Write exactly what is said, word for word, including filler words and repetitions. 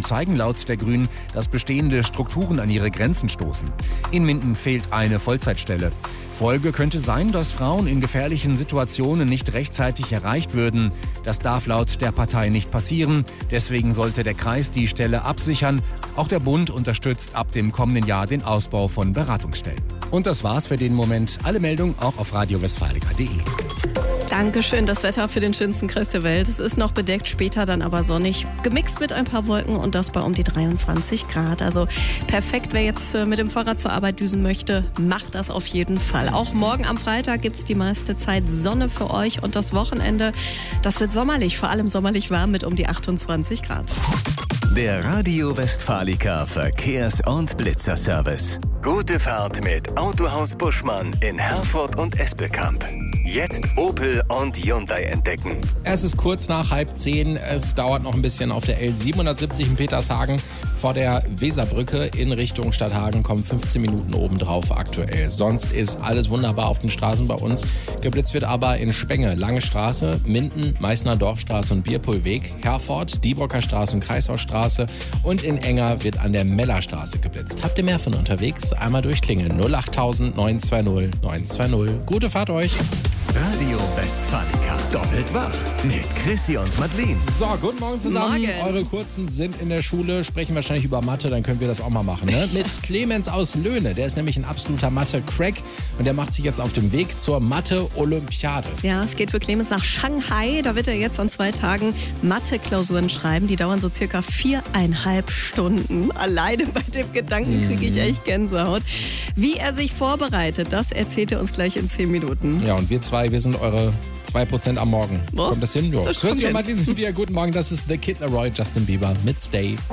zeigen laut der Grünen, dass bestehende Strukturen an ihre Grenzen stoßen. In Minden fehlt eine Vollzeitstelle. Folge könnte sein, dass Frauen in gefährlichen Situationen nicht rechtzeitig erreicht würden. Das darf laut der Partei nicht passieren. Deswegen sollte der Kreis die Stelle absichern. Auch der Bund unterstützt ab dem kommenden Jahr den Ausbau von Beratungsstellen. Und das war's für den Moment. Alle Meldungen auch auf radio westfalica punkt de. Dankeschön, das Wetter für den schönsten Kreis der Welt. Es ist noch bedeckt, später dann aber sonnig, gemixt mit ein paar Wolken und das bei um die dreiundzwanzig Grad. Also perfekt, wer jetzt mit dem Fahrrad zur Arbeit düsen möchte, macht das auf jeden Fall. Auch morgen am Freitag gibt es die meiste Zeit Sonne für euch und das Wochenende, das wird sommerlich, vor allem sommerlich warm mit um die achtundzwanzig Grad. Der Radio Westfalica Verkehrs- und Blitzerservice. Gute Fahrt mit Autohaus Buschmann in Herford und Espelkamp. Jetzt Opel und Hyundai entdecken. Es ist kurz nach halb zehn. Es dauert noch ein bisschen auf der L siebenhundertsiebzig in Petershagen. Vor der Weserbrücke in Richtung Stadthagen kommen fünfzehn Minuten obendrauf aktuell. Sonst ist alles wunderbar auf den Straßen bei uns. Geblitzt wird aber in Spenge, Lange Straße, Minden, Meißner Dorfstraße und Bierpohlweg, Herford, Dieburger Straße und Kreisaustraße und in Enger wird an der Mellerstraße geblitzt. Habt ihr mehr von unterwegs? Einmal durchklingeln. null acht neun zwei null neun zwei null. Gute Fahrt euch. Radio Westfalica. Doppelt wach mit Chrissy und Madeline. So, guten Morgen zusammen. Morgen. Eure Kurzen sind in der Schule, sprechen wahrscheinlich über Mathe, dann können wir das auch mal machen. Ne? Mit Clemens aus Löhne. Der ist nämlich ein absoluter Mathe-Crack und der macht sich jetzt auf dem Weg zur Mathe-Olympiade. Ja, es geht für Clemens nach Shanghai. Da wird er jetzt an zwei Tagen Mathe-Klausuren schreiben. Die dauern so circa viereinhalb Stunden. Alleine bei dem Gedanken kriege ich echt Gänsehaut. Wie er sich vorbereitet, das erzählt er uns gleich in zehn Minuten. Ja, und wir zwei, wir sind eure zwei Prozent am Morgen. Oh, kommt das hin? Jo. das kommt Chrissy und hin. Martin sind wir. Guten Morgen, das ist The Kid Laroi, Justin Bieber mit Stay.